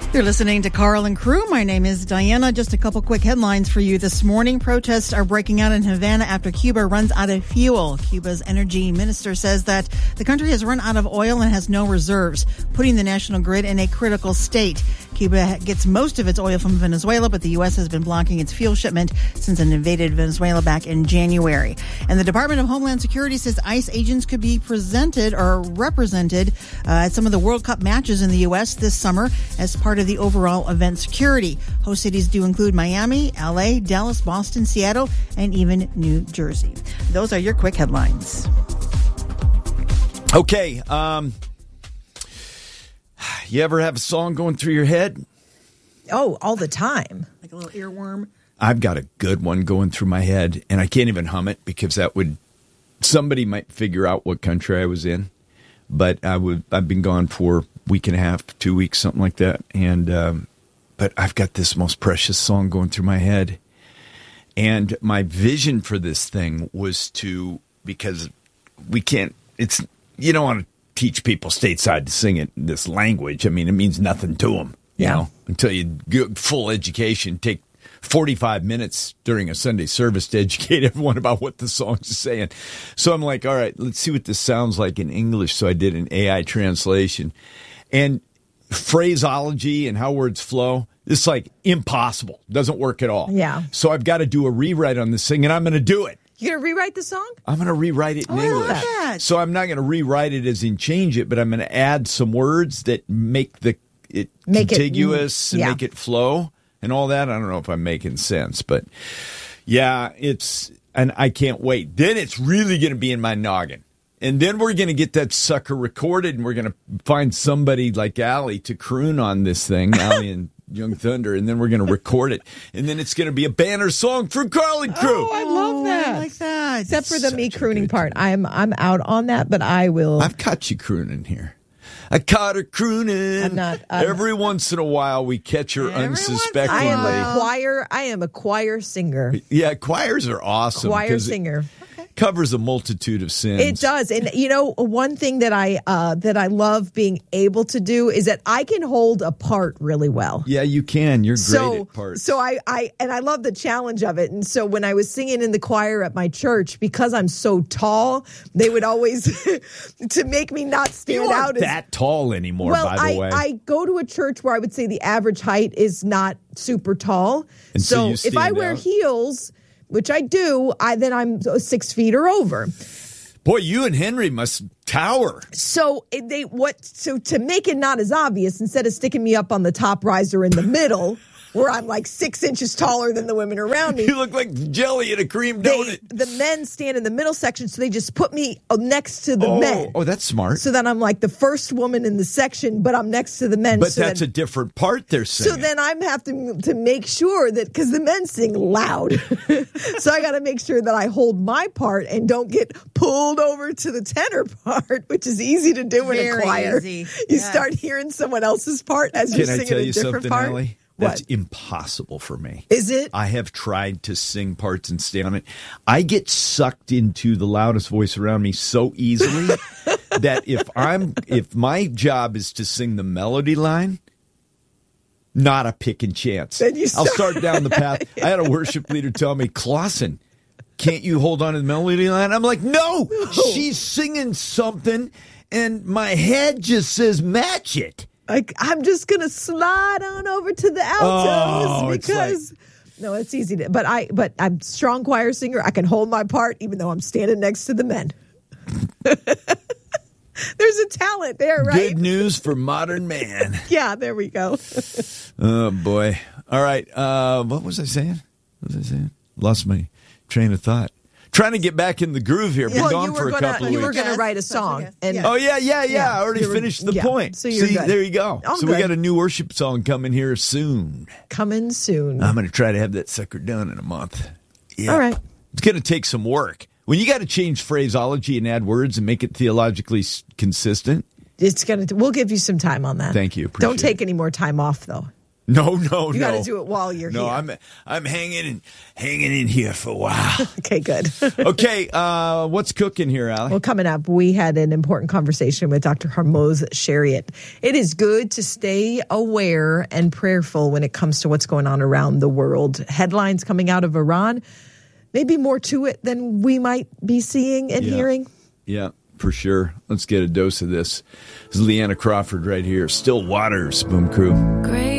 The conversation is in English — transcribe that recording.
You're listening to Carl and Crew. My name is Diana. Just a couple quick headlines for you this morning. Protests are breaking out in Havana after Cuba runs out of fuel. Cuba's energy minister says that the country has run out of oil and has no reserves, putting the national grid in a critical state. Cuba gets most of its oil from Venezuela, but the U.S. has been blocking its fuel shipment since it invaded Venezuela back in January. And the Department of Homeland Security says ICE agents could be presented or represented at some of the World Cup matches in the U.S. this summer as part of the overall event security. Host cities do include Miami, LA, Dallas, Boston, Seattle, and even New Jersey. Those are your quick headlines. Okay. You ever have a song going through your head? Oh, all the time. Like a little earworm? I've got a good one going through my head, and I can't even hum it because somebody might figure out what country I was in. But I've been gone for a week and a half, 2 weeks, something like that. And but I've got this most precious song going through my head. And my vision for this thing was because we can't, you don't want to teach people stateside to sing it in this language. I mean, it means nothing to them, you know, until you get full education, take 45 minutes during a Sunday service to educate everyone about what the song's saying. So I'm like, all right, let's see what this sounds like in English. So I did an AI translation. And phraseology and how words flow, it's like impossible. Doesn't work at all. Yeah. So I've got to do a rewrite on this thing, and I'm going to do it. You're going to rewrite the song? I'm going to rewrite it in English. So I'm not going to rewrite it as in change it, but I'm going to add some words that make it contiguous and make it flow and all that. I don't know if I'm making sense, but yeah, and I can't wait. Then it's really going to be in my noggin. And then we're going to get that sucker recorded, and we're going to find somebody like Allie to croon on this thing, Allie and Young Thunder, and then we're going to record it. And then it's going to be a banner song for Carl and Crew. Oh, I love that. I like that. Except for the me crooning part. I'm out on that, but I will. I've caught you crooning here. I caught her crooning. Every once in a while, we catch her unsuspectingly. I am a choir singer. Yeah, choirs are awesome. Choir singer. Covers a multitude of sins. It does. And one thing that I love being able to do is that I can hold a part really well. Yeah, you can. You're great at parts. So I love the challenge of it. And so when I was singing in the choir at my church, because I'm so tall, they would always to make me not stand out as that tall anymore, by the way. I go to a church where I would say the average height is not super tall. And so if I wear heels, which I do, then I'm 6 feet or over. Boy, you and Henry must tower. So to make it not as obvious, instead of sticking me up on the top riser in the middle, where I'm like 6 inches taller than the women around me. You look like jelly in a cream donut. The men stand in the middle section, so they just put me next to the men. Oh, that's smart. So then I'm like the first woman in the section, but I'm next to the men. But that's a different part they're singing. So then I'm having to make sure that, because the men sing loud. So I got to make sure that I hold my part and don't get pulled over to the tenor part, which is easy to do in a choir. Easy. You start hearing someone else's part as you're singing a different part. Allie? That's impossible for me. Is it? I have tried to sing parts and stay on it. I get sucked into the loudest voice around me so easily that if my job is to sing the melody line, not a picking chance. I'll start down the path. I had a worship leader tell me, Clausen, can't you hold on to the melody line? I'm like, no, she's singing something and my head just says match it. I'm just going to slide on over to the altos because no, it's easy to, but I'm a strong choir singer. I can hold my part even though I'm standing next to the men. There's a talent there, right? Good news for modern man. Yeah, there we go. Oh boy. All right. What was I saying? Lost my train of thought. Trying to get back in the groove here. Been gone for a couple of weeks. You were going to write a song. Oh, yeah. I already finished the point. So you're good. There you go. I'm good. We got a new worship song coming here soon. Coming soon. I'm going to try to have that sucker done in a month. Yeah. All right. It's going to take some work. When you got to change phraseology and add words and make it theologically consistent. We'll give you some time on that. Thank you. Don't take any more time off, though. No. You got to do it while you're here. No, I'm hanging in here for a while. Okay, good. Okay, what's cooking here, Allie? Well, coming up, we had an important conversation with Dr. Hormoz Shariat. It is good to stay aware and prayerful when it comes to what's going on around the world. Headlines coming out of Iran, maybe more to it than we might be seeing and hearing. Yeah, for sure. Let's get a dose of this. This is Leanna Crawford right here. Still Waters, Boom Crew. Great.